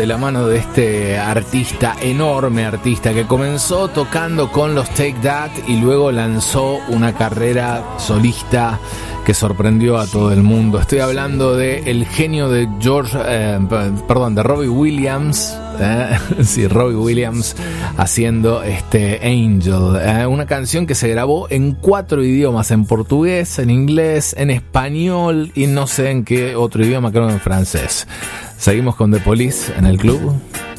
de la mano de este artista, enorme artista, que comenzó tocando con los Take That y luego lanzó una carrera solista que sorprendió a todo el mundo. Estoy hablando de el genio de de Robbie Williams. Sí, Robbie Williams haciendo Angel, una canción que se grabó en 4 idiomas: en portugués, en inglés, en español y no sé en qué otro idioma, creo en francés. Seguimos con The Police en el club.